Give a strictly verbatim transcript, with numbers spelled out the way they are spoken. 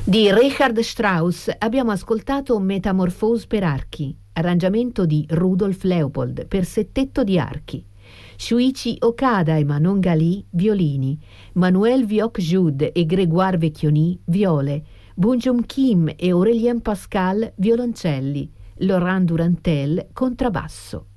Di Richard Strauss abbiamo ascoltato Metamorphose per archi, arrangiamento di Rudolf Leopold per settetto di archi. Shuichi Okada e Manon Gali, violini. Manuel Viok-Jude e Grégoire Vecchioni, viole. Bunjum Kim e Aurélien Pascal, violoncelli. Laurent Durantel, contrabbasso.